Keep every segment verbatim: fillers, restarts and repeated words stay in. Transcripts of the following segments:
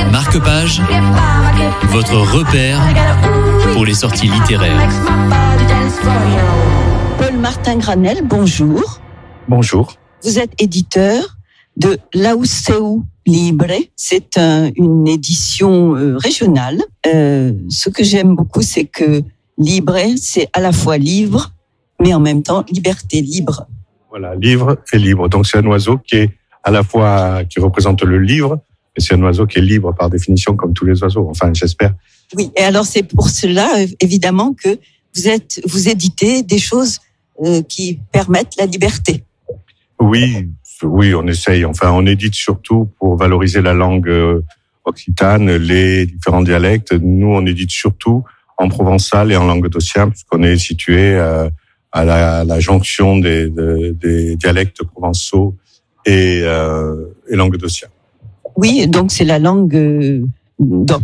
Marque-Page, votre repère pour les sorties littéraires. Paul-Martin Granel, bonjour. Bonjour. Vous êtes éditeur de Lauseu Libre. C'est un, une édition euh, régionale. Euh, ce que j'aime beaucoup, c'est que libre, c'est à la fois livre, mais en même temps liberté, libre. Voilà, livre et libre. Donc c'est un oiseau qui est à la fois qui représente le livre, mais c'est un oiseau qui est libre par définition, comme tous les oiseaux. Enfin, j'espère. Oui. Et alors c'est pour cela, évidemment, que vous êtes, vous éditez des choses euh, qui permettent la liberté. Oui, oui, on essaye. Enfin, on édite surtout pour valoriser la langue occitane, les différents dialectes. Nous, on édite surtout en provençal et en languedocien, puisqu'on est situé euh, à la, à la jonction des, des, des dialectes provençaux et, euh, et languedociens. Oui, donc c'est la langue euh, doc.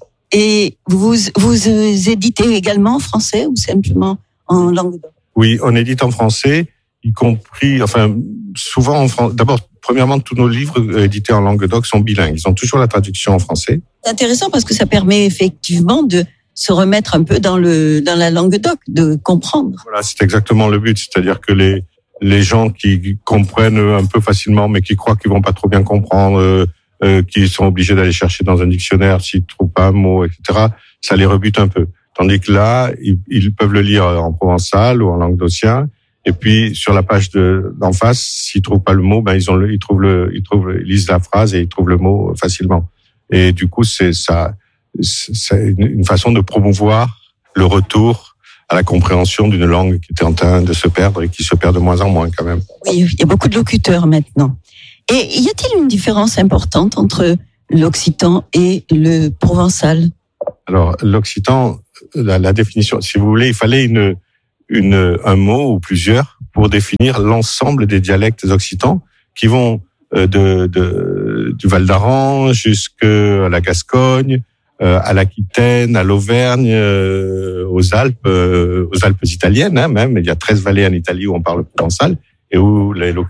Et vous vous éditez également en français ou simplement en langue doc? Oui, on édite en français, y compris, enfin, souvent en France. D'abord, premièrement, tous nos livres édités en langue doc sont bilingues. Ils ont toujours la traduction en français. C'est intéressant parce que ça permet effectivement de se remettre un peu dans le dans la langue doc, de comprendre. Voilà, c'est exactement le but, c'est-à-dire que les les gens qui comprennent un peu facilement, mais qui croient qu'ils vont pas trop bien comprendre, euh, euh, qui sont obligés d'aller chercher dans un dictionnaire s'ils trouvent pas un mot, et cetera. Ça les rebute un peu. Tandis que là, ils, ils peuvent le lire en provençal ou en languedocien. Et puis sur la page de d'en face, s'ils trouvent pas le mot, ben ils ont le, ils trouvent le, ils trouvent, ils lisent la phrase et ils trouvent le mot facilement. Et du coup, c'est ça. C'est une façon de promouvoir le retour à la compréhension d'une langue qui était en train de se perdre et qui se perd de moins en moins quand même. Oui, il y a beaucoup de locuteurs maintenant. Et y a-t-il une différence importante entre l'occitan et le provençal? Alors, l'occitan, la, la définition, si vous voulez, il fallait une, une, un mot ou plusieurs pour définir l'ensemble des dialectes occitans qui vont de, de, du Val d'Aran jusqu'à la Gascogne, Euh, à l'Aquitaine, à l'Auvergne, euh, aux Alpes, euh, aux Alpes italiennes, hein, même. Il y a treize vallées en Italie où on parle provençal et où les